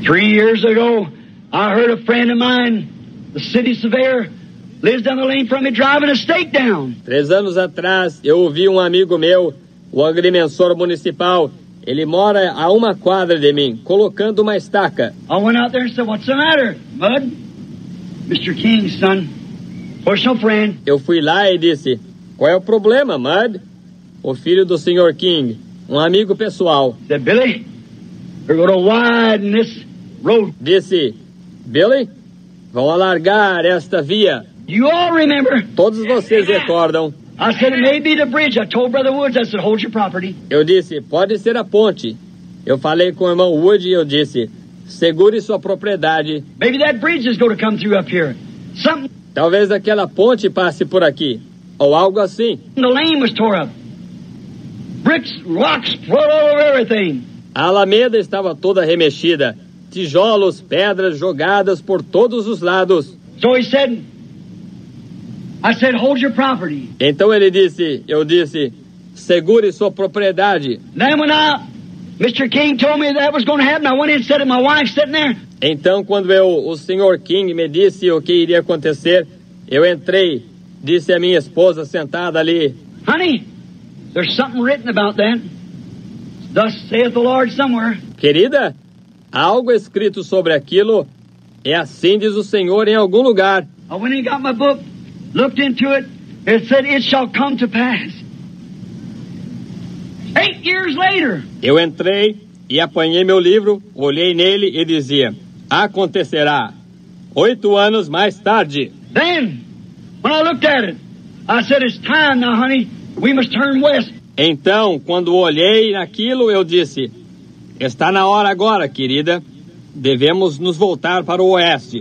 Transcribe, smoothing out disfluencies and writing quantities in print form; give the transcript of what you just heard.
3 years ago, I heard a friend of mine, the city surveyor, lives down the lane from me, driving a stake down. 3 anos atrás, eu ouvi um amigo meu, o agrimensor municipal. Ele mora a 1 quadra de mim, colocando uma estaca. I went out there and said, "What's the matter, Bud?" Mr. King's son, personal friend. Eu fui lá e disse, qual é o problema, Mud? O filho do Sr. King, um amigo pessoal. Said, "Billy, we're going to widen this road." Disse, Billy, vão alargar esta via. You all remember? Todos vocês recordam. I said, "It may be the bridge." I told Brother Woods, I said, "Hold your property." Eu disse, pode ser a ponte. Eu falei com o irmão Wood e eu disse, segure sua propriedade. Maybe that bridge is going to come through up here. Something. Talvez aquela ponte passe por aqui. Ou algo assim. The lane was tore up. Bricks, rocks, float all over everything. A alameda estava toda remexida. Tijolos, pedras jogadas por todos os lados. So he said, I said, "Hold your property." Então eu disse, segure sua propriedade. Then when Mr. King told me that was going to happen, I went in and said to my wife sitting there. Então quando o Sr. King me disse o que iria acontecer, eu entrei, disse a minha esposa sentada ali, "Honey, there's something written about that. Thus saith the Lord somewhere." Querida, há algo escrito sobre aquilo, é assim diz o Senhor em algum lugar. I went and got my book, looked into it, it said, "It shall come to pass." 8 years later. Eu entrei e apanhei meu livro, olhei nele e dizia, acontecerá 8 anos mais tarde. Then, when I looked at it, I said, "It's time now, honey, we must turn west." Então, quando olhei naquilo, eu disse, está na hora agora, querida, devemos nos voltar para o oeste.